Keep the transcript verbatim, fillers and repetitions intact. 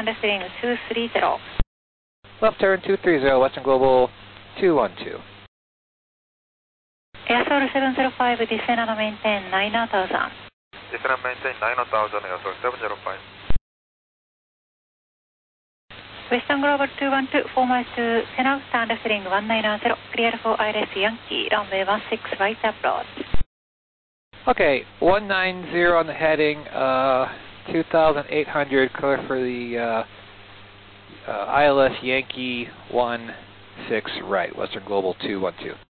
left heading two three zero. Left turn two three zero, Western Global two one two. Airsoil seven zero five, descend and maintain nine thousand. Descend and maintain nine thousand, Airsoil seven zero five. Western Global two one two, four miles to ten out, stand left heading one nine zero, clear for I L S Yankee, runway one six right approach. Okay, one nine zero on the heading, uh, two thousand eight hundred, clear for the uh, uh, I L S Yankee one six right, Western Global two one two.